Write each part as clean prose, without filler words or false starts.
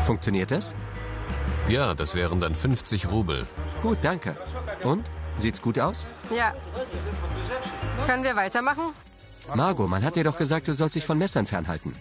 Funktioniert das? Ja, das wären dann 50 Rubel. Gut, danke. Und? Sieht's gut aus? Ja. Können wir weitermachen? Margot, man hat dir doch gesagt, du sollst dich von Messern fernhalten.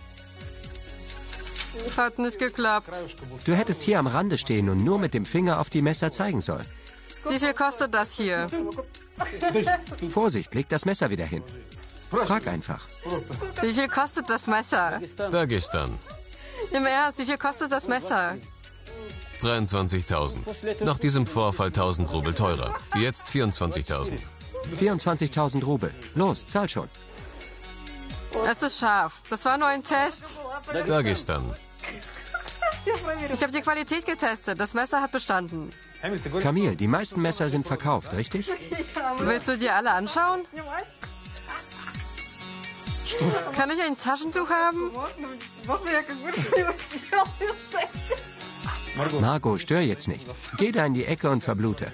Hat nicht geklappt. Du hättest hier am Rande stehen und nur mit dem Finger auf die Messer zeigen sollen. Wie viel kostet das hier? Vorsicht, leg das Messer wieder hin. Frag einfach. Wie viel kostet das Messer? Dagestan. Im Ernst, wie viel kostet das Messer? 23.000. Nach diesem Vorfall 1.000 Rubel teurer. Jetzt 24.000. 24.000 Rubel. Los, zahl schon. Es ist scharf. Das war nur ein Test. Dagestan. Ich habe die Qualität getestet. Das Messer hat bestanden. Kamil, die meisten Messer sind verkauft, richtig? Willst du dir alle anschauen? Kann ich ein Taschentuch haben? Margot, stör jetzt nicht. Geh da in die Ecke und verblute.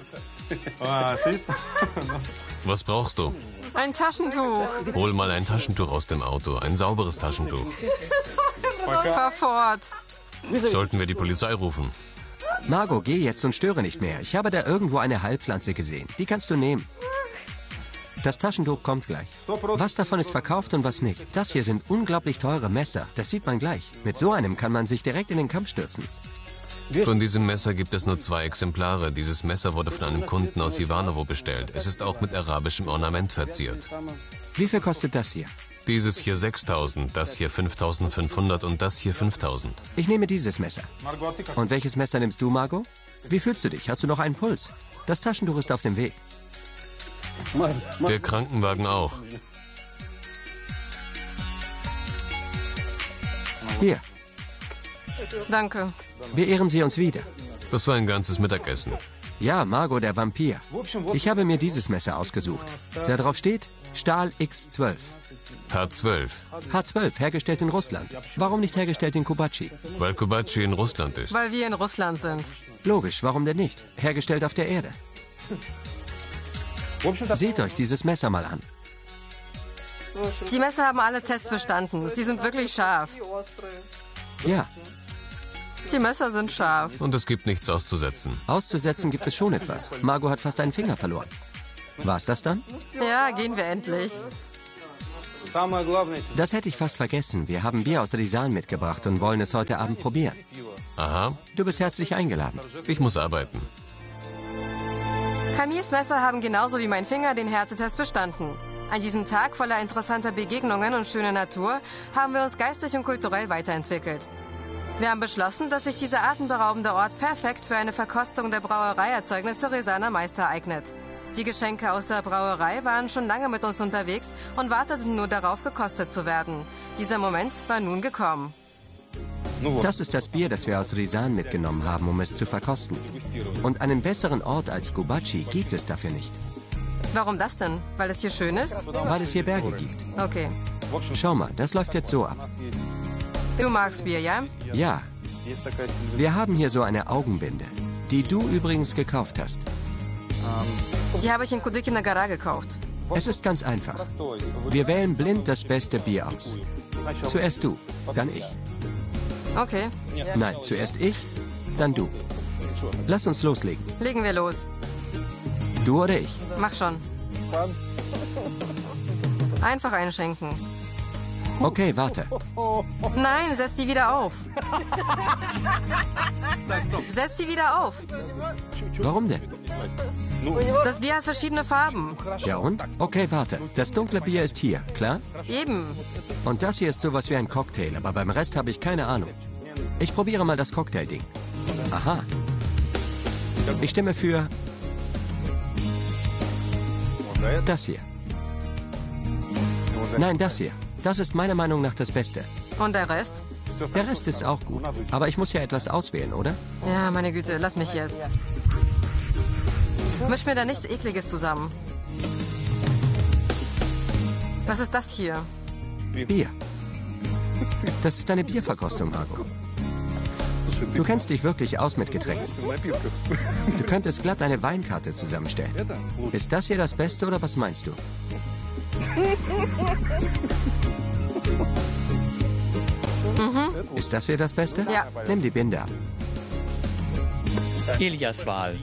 Was brauchst du? Ein Taschentuch. Hol mal ein Taschentuch aus dem Auto. Ein sauberes Taschentuch. Fahr fort. Sollten wir die Polizei rufen? Margot, geh jetzt und störe nicht mehr. Ich habe da irgendwo eine Heilpflanze gesehen. Die kannst du nehmen. Das Taschentuch kommt gleich. Was davon ist verkauft und was nicht? Das hier sind unglaublich teure Messer. Das sieht man gleich. Mit so einem kann man sich direkt in den Kampf stürzen. Von diesem Messer gibt es nur 2 Exemplare. Dieses Messer wurde von einem Kunden aus Ivanovo bestellt. Es ist auch mit arabischem Ornament verziert. Wie viel kostet das hier? Dieses hier 6.000, das hier 5.500 und das hier 5.000. Ich nehme dieses Messer. Und welches Messer nimmst du, Margot? Wie fühlst du dich? Hast du noch einen Puls? Das Taschentuch ist auf dem Weg. Der Krankenwagen auch. Hier, Danke. beehren Sie uns wieder. Das war ein ganzes Mittagessen. Ja, Margot, der Vampir. Ich habe mir dieses Messer ausgesucht. Da drauf steht Stahl X12. H12, H12, hergestellt in Russland. Warum nicht hergestellt in Kubatschi? weil Kubatschi in Russland ist. Weil wir in Russland sind. Logisch, warum denn nicht? Hergestellt auf der Erde. Seht euch dieses Messer mal an. Die Messer haben alle Tests bestanden. Sie sind wirklich scharf. Ja, Die Messer sind scharf. Und es gibt nichts auszusetzen. auszusetzen gibt es schon etwas. Margot hat fast einen Finger verloren. War's das dann? Ja, gehen wir endlich. Das hätte ich fast vergessen. Wir haben Bier aus Risan mitgebracht und wollen es heute Abend probieren. Aha, Du bist herzlich eingeladen. ich muss arbeiten. Kamils Messer haben genauso wie mein Finger den Härtetest bestanden. An diesem Tag voller interessanter Begegnungen und schöner Natur haben wir uns geistig und kulturell weiterentwickelt. Wir haben beschlossen, dass sich dieser atemberaubende Ort perfekt für eine Verkostung der Brauereierzeugnisse Risaner Meister eignet. Die Geschenke aus der Brauerei waren schon lange mit uns unterwegs und warteten nur darauf, gekostet zu werden. Dieser Moment war nun gekommen. Das ist das Bier, das wir aus Risan mitgenommen haben, um es zu verkosten. Und einen besseren Ort als Kubatschi gibt es dafür nicht. Warum das denn? Weil es hier schön ist? Weil es hier Berge gibt. Okay. Schau mal, das läuft jetzt so ab. Du magst Bier, ja? Ja, wir haben hier so eine Augenbinde, die du übrigens gekauft hast. Die habe ich in Kudykina Gora gekauft. Es ist ganz einfach. Wir wählen blind das beste Bier aus. Zuerst du, dann ich. Okay, Nein, zuerst ich, dann du. Lass uns loslegen. legen wir los. Du oder ich? Mach schon. Einfach einschenken. Okay, warte. Nein, setz die wieder auf. Setz die wieder auf. Warum denn? Das Bier hat verschiedene Farben. Ja und? Okay, warte. Das dunkle Bier ist hier, klar? Eben. Und das hier ist sowas wie ein Cocktail, aber beim Rest habe ich keine Ahnung. Ich probiere mal das Cocktail-Ding. Aha. Ich stimme für das hier. Nein, das hier. Das ist meiner Meinung nach das Beste. Und der Rest? Der Rest ist auch gut. Aber ich muss ja etwas auswählen, oder? Ja, meine Güte, lass mich jetzt. Misch mir da nichts Ekliges zusammen. Was ist das hier? Bier. Das ist eine Bierverkostung, Margot. Du kennst dich wirklich aus mit Getränken. Du könntest glatt eine Weinkarte zusammenstellen. Ist das hier das Beste oder was meinst du? Ist das hier das Beste? Ja. Nimm die Binde ab. Ilias Wahl.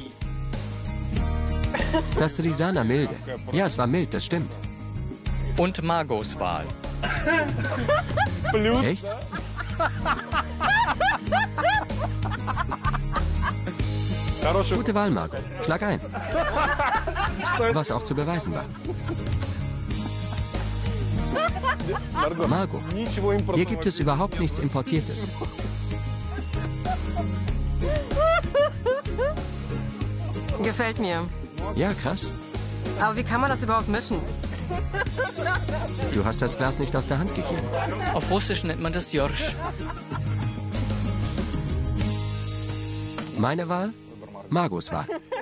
Das Risana milde. Ja, es war mild, das stimmt. Und Margos Wahl. Echt? Gute Wahl, Margot. Schlag ein. Was auch zu beweisen war. Margot, hier gibt es überhaupt nichts Importiertes. Gefällt mir. Ja, krass. Aber wie kann man das überhaupt mischen? Du hast das Glas nicht aus der Hand gegeben. Auf Russisch nennt man das Jorsch. Meine Wahl? Margos Wahl.